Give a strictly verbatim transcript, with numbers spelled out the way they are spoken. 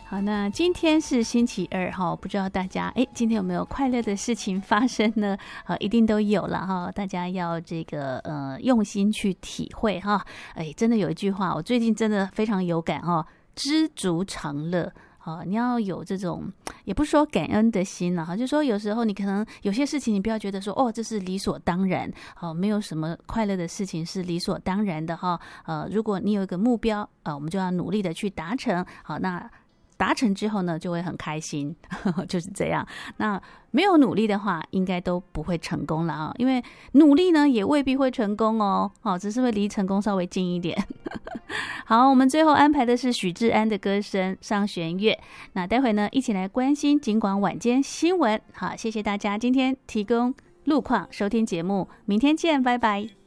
好，那今天是星期二哈，不知道大家哎，今天有没有快乐的事情发生呢？好，一定都有了哈，大家要这个呃用心去体会哈。哎，真的有一句话，我最近真的非常有感哈，知足常乐。好，你要有这种，也不是说感恩的心了哈，就是说有时候你可能有些事情，你不要觉得说哦，这是理所当然，好，没有什么快乐的事情是理所当然的哈。呃，如果你有一个目标，呃，我们就要努力的去达成。好，那达成之后呢，就会很开心，呵呵，就是这样。那没有努力的话，应该都不会成功了啊，因为努力呢也未必会成功哦，好，只是会离成功稍微近一点。好，我们最后安排的是许志安的歌声《上弦月》。那待会呢，一起来关心警广晚间新闻。好，谢谢大家今天提供路况收听节目，明天见，拜拜。